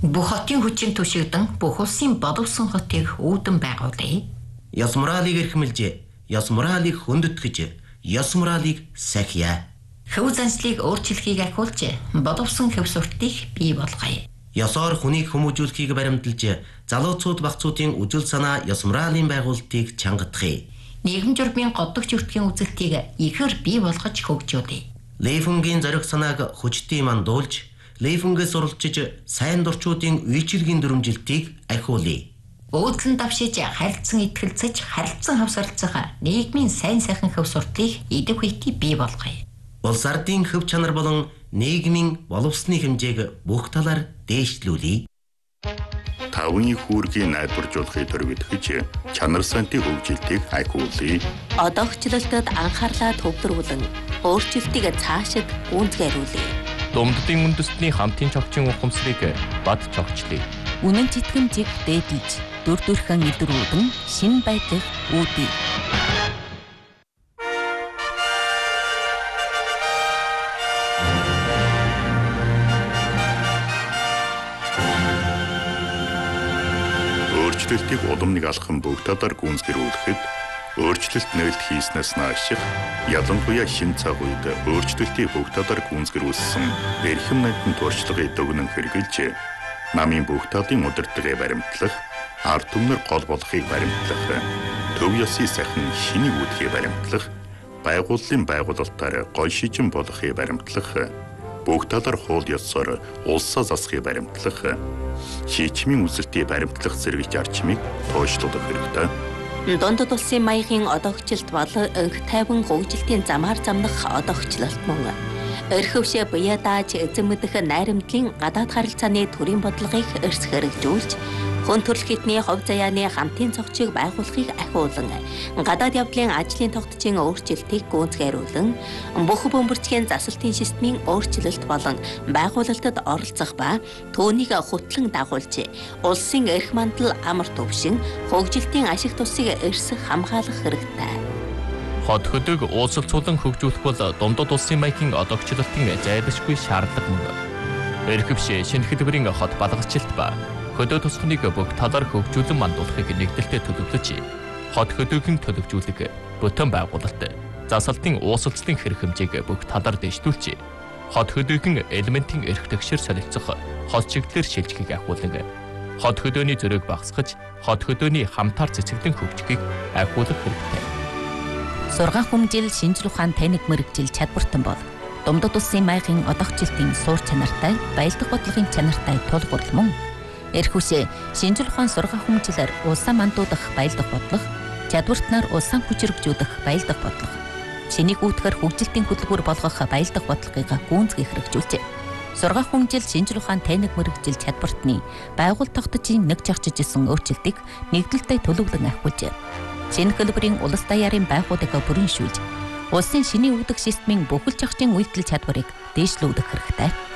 Бүх хотын хүчин түшигдэн бүх улсын боловсон хотыг үүдэн байгуулъя. Ёс моралыг эрхэмлж, ёс моралыг хөндөтгэж, ёс моралыг сахиа. Хөв заншлыг өөрчлөхийг ахиулж, боловсон хөв суртыг бий болгоё. Ёсоор хүнийг хүмүүжүүлэхийг баримталж, залууцууд багцуудын үжил санаа ёс моралын байгуулалтыг чангадахыг. Нийгэм журмын годдогч өртгийн үзэлтийг ихээр бий болгож хөгжүүлье. Лейфунгийн зориг санааг хүчтэй мандуулж, Лейфунгээс уралчиж сайн дурчуудын үйлчилгийн дүрмжилтийг ахиулъя. Өөдлөн давшиж харилцан итгэлцэж харилцан хавсарлцах нийгмийн сайн сайхан хөв суртыг идэв хийхийг бий болгоё. Улс ардын хөв чанар болон нийгмийн боловсны хэмжээг бүх талаар дээшлүүлье. Тавны хүүргийн найдваржуулахыг төрөвдөж чанар сантын хөгжилтийг ахиулъя. Одоогчлолтод анхаарлаа төвлөрүүлэн өөрчлөлтийг цаашид гүйцэтгүүлье. Думддын үндэстний хамтын чогчийн ухамсарыг бад чогчлъя. Үнэн читгэмжийг дээдлж, дүр төрхөн илрүүлэн шин байдлыг үүдье. Өөрчлөлтийг удамныг алхам бүх талаар гүйцэтгүүлэхэд өөрчлөлт нээлт хийснээс нааших ялангуяа шин цаг үед өөрчлөлтийг бүх талаар гүйцэтгүүлсэн эрхэм найдын туршлагыг дүгнэн хэрэгжилж намын бүх талын удирдлагыг баримтлах, ард түмнэр гол болохыг баримтлах, төв ёсны сайхан шинийг үүдхийг баримтлах, байгууллын байгуулалтаар гол шижин болохыг баримтлах, бүх талаар хууль ёсоор улсаа засахыг баримтлах, шийдвэрийн үзэлтийг баримтлах зэрэг зарчмыг тооцоолох хэрэгтэй. Дундад улсын маягийн одоогчлолт бол өнг тайван хөгжилтийн замаар замнах одоогчлолт мөн. Өрхөвшөө буяа дааж эзэн мэдэх найрамдлын гадаад харилцааны төрийн бодлогыг эрс хэрэгжүүлж, хүн төрөл хитний хов заяаны хамтын цогцыг байгуулахыг ахиулан, гадаад явдлын ажлын тогтцын өөрчлөлтийг гүйцэтгүүлэн, бүх бөмбөрцгийн засалтын системийн өөрчлөлт болон байгуулалтад оролцох ба түүнийг хөтлөн дагуулж, улсын эрх мандал амар төвшин, хөгжилтийн ашиг тусыг эрс хамгаалах хэрэгтэй. Хот хөдөг уулзалцуулан хөгжүүлэх бол дундад улсын маягийн одоогчлолтын зайлшгүй шаардлага мөн. Эрхэвшээ шинэ хэлбэрийн хот балгалчлалт ба хөдөө тусахныг бүх талаар хөгжүүлэн мандуулахыг нэгдэлтэй төлөвлөж, хот хөдөөгийн төлөвжүүлэг, бүтэн байгуулалт, засалтын уусалцлын хэрэг хэмжээг бүх талаар дэвшүүлж, хот хөдөөгийн элементийн эрх тэгшэр солилцох хот чиглэлээр шилжихийг ахиулна. Хот хөдөөний зөрөөг багасгаж, хот хөдөөний хамтаар цэцэгдэн хөгжихийг ахиулах хэрэгтэй. Сургаан хүмжил шинжлэх ухаан таних мэрэгжил чадвартан бол дундад улсын маягийн одоогчлолтын суур чанартай, баялдах бодлогын чанартай тулгуурлал мөн. Эрхүшээ шинжлэх ухаан сургаан хүмжилээр улсаа мандуудах баялдах бодлого, чадвартнаар улсаа хүчрэгжүүлэх баялдах бодлого, шинийг үүдгэр хөгжилтийн хөтөлбөр болгох баялдах бодлогыг гүйцэтгэх хэрэгжүүлжээ. Сургаан хүмжил шинжлэх ухаан таних мэрэгжил чадвартны байгууллага тогтцын нэг жагчж исэн өөрчлөлтийг нэгдэлтэй төлөвлөн ахиулжээ. Шинэ хэлбэрийн улс даяарын байгууллагыг бүрэншүүлж, улсын шинийн үүдэх системийн бүхэл зохицын үйлдэл чадварыг дээшлүүлэх хэрэгтэй.